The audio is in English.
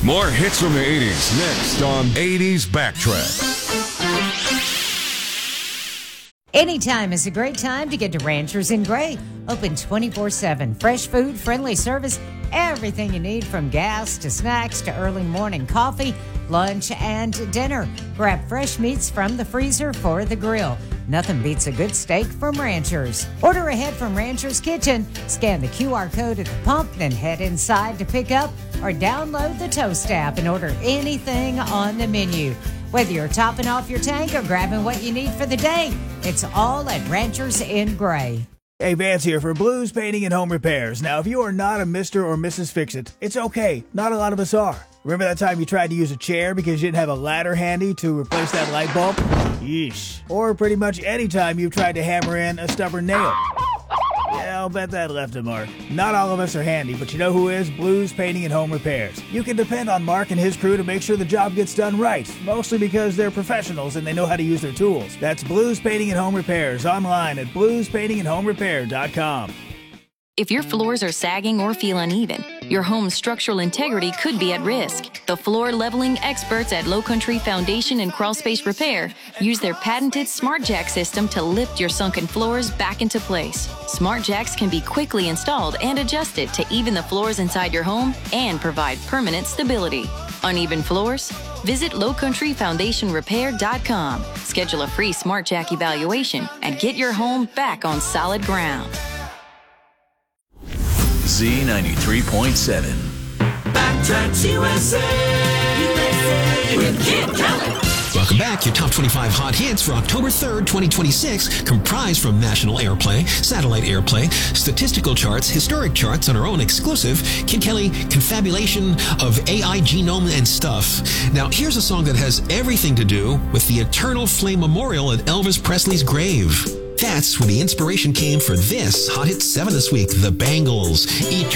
More hits from the 80s next on 80s Backtrack. Anytime is a great time to get to Ranchers in Gray. Open 24/7. Fresh food, friendly service, everything you need from gas to snacks to early morning coffee, lunch, and dinner. Grab fresh meats from the freezer for the grill. Nothing beats a good steak from Ranchers. Order ahead from Ranchers Kitchen. Scan the QR code at the pump, then head inside to pick up or download the Toast app and order anything on the menu. Whether you're topping off your tank or grabbing what you need for the day, it's all at Ranchers in Gray. Hey, Vance here for Blues Painting and Home Repairs. Now, if you are not a Mr. or Mrs. Fix-It, it's okay. Not a lot of us are. Remember that time you tried to use a chair because you didn't have a ladder handy to replace that light bulb? Yeesh. Or pretty much any time you've tried to hammer in a stubborn nail. Yeah, I'll bet that left a mark. Not all of us are handy, but you know who is? Blues Painting and Home Repairs. You can depend on Mark and his crew to make sure the job gets done right, mostly because they're professionals and they know how to use their tools. That's Blues Painting and Home Repairs online at bluespaintingandhomerepair.com. If your floors are sagging or feel uneven, your home's structural integrity could be at risk. The floor leveling experts at Low Country Foundation and Crawl Space Repair use their patented Smart Jack system to lift your sunken floors back into place. Smart Jacks can be quickly installed and adjusted to even the floors inside your home and provide permanent stability. Uneven floors? Visit lowcountryfoundationrepair.com. Schedule a free Smart Jack evaluation and get your home back on solid ground. Z93.7. Backtracks USA. With Kid Kelly. Welcome back. Your top 25 hot hits for October 3rd, 2026, comprised from national airplay, satellite airplay, statistical charts, historic charts, and our own exclusive Kid Kelly confabulation of AI genome and stuff. Now, here's a song that has everything to do with the Eternal Flame Memorial at Elvis Presley's grave. That's where the inspiration came for this Hot Hit 7 this week, The Bangles.